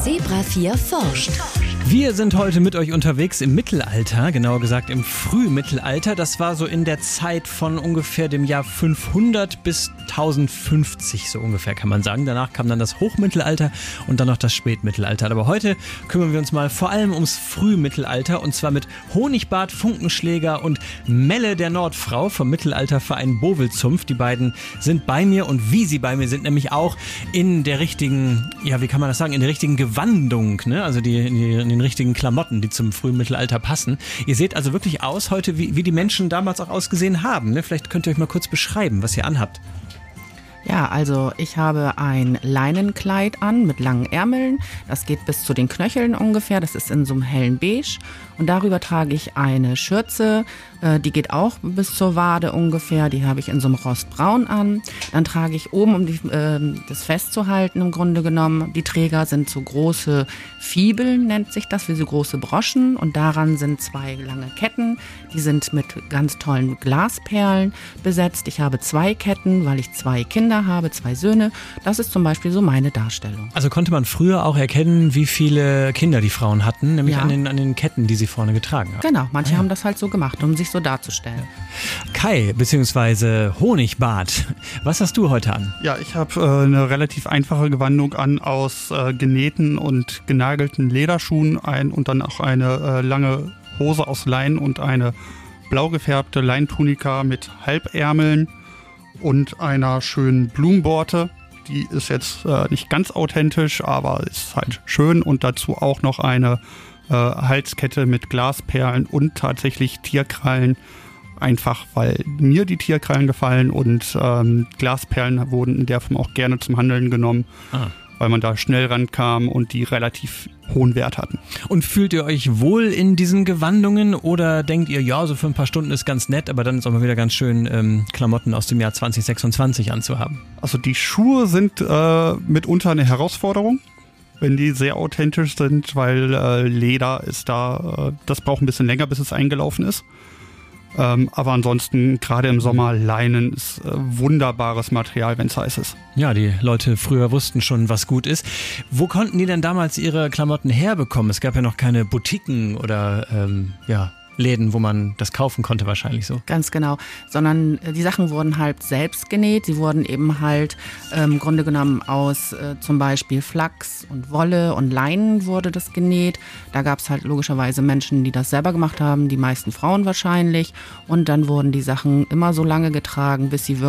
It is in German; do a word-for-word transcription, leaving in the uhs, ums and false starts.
Zebra vier forscht. Wir sind heute mit euch unterwegs im Mittelalter, genauer gesagt im Frühmittelalter. Das war so in der Zeit von ungefähr dem Jahr fünfhundert bis tausendfünfzig, so ungefähr kann man sagen. Danach kam dann das Hochmittelalter und dann noch das Spätmittelalter. Aber heute kümmern wir uns mal vor allem ums Frühmittelalter und zwar mit Honigbart, Funkenschläger und Melle der Nordfrau vom Mittelalterverein Bovelzunft. Die beiden sind bei mir und wie sie bei mir sind, nämlich auch in der richtigen, ja wie kann man das sagen, in der richtigen Gewandung, ne? Also die, in, die, in den richtigen Klamotten, die zum Frühmittelalter passen. Ihr seht also wirklich aus heute, wie, wie die Menschen damals auch ausgesehen haben, ne? Vielleicht könnt ihr euch mal kurz beschreiben, was ihr anhabt. Ja, also ich habe ein Leinenkleid an mit langen Ärmeln. Das geht bis zu den Knöcheln ungefähr. Das ist in so einem hellen Beige. Und darüber trage ich eine Schürze. Äh, die geht auch bis zur Wade ungefähr. Die habe ich in so einem Rostbraun an. Dann trage ich oben, um die, äh, das festzuhalten im Grunde genommen. Die Träger sind so große Fibeln, nennt sich das, wie so große Broschen. Und daran sind zwei lange Ketten. Die sind mit ganz tollen Glasperlen besetzt. Ich habe zwei Ketten, weil ich zwei Kinder habe, zwei Söhne. Das ist zum Beispiel so meine Darstellung. Also konnte man früher auch erkennen, wie viele Kinder die Frauen hatten, nämlich ja. an, den, an den Ketten, die sie vorne getragen haben. Genau, manche ah, ja. haben das halt so gemacht, um sich so darzustellen. Kai, beziehungsweise Honigbart, was hast du heute an? Ja, ich habe äh, eine relativ einfache Gewandung an aus äh, genähten und genagelten Lederschuhen ein, und dann auch eine äh, lange Hose aus Lein und eine blau gefärbte Leintunika mit Halbärmeln und einer schönen Blumenborte. Die ist jetzt äh, nicht ganz authentisch, aber ist halt schön. Und dazu auch noch eine äh, Halskette mit Glasperlen und tatsächlich Tierkrallen. Einfach weil mir die Tierkrallen gefallen und ähm, Glasperlen wurden in der Form auch gerne zum Handeln genommen. Ah. Weil man da schnell rankam und die relativ hohen Wert hatten. Und fühlt ihr euch wohl in diesen Gewandungen oder denkt ihr, ja, so für ein paar Stunden ist ganz nett, aber dann ist auch mal wieder ganz schön, ähm, Klamotten aus dem Jahr zwanzig sechsundzwanzig anzuhaben? Also die Schuhe sind äh, mitunter eine Herausforderung, wenn die sehr authentisch sind, weil äh, Leder ist da, äh, das braucht ein bisschen länger, bis es eingelaufen ist. Ähm, aber ansonsten, gerade im Sommer, Leinen ist äh, wunderbares Material, wenn es heiß ist. Ja, die Leute früher wussten schon, was gut ist. Wo konnten die denn damals ihre Klamotten herbekommen? Es gab ja noch keine Boutiquen oder ähm, ja, Läden, wo man das kaufen konnte wahrscheinlich so. Ganz genau, sondern die Sachen wurden halt selbst genäht. Sie wurden eben halt ähm, im Grunde genommen aus äh, zum Beispiel Flachs und Wolle und Leinen wurde das genäht. Da gab es halt logischerweise Menschen, die das selber gemacht haben, die meisten Frauen wahrscheinlich. Und dann wurden die Sachen immer so lange getragen, bis sie wirklich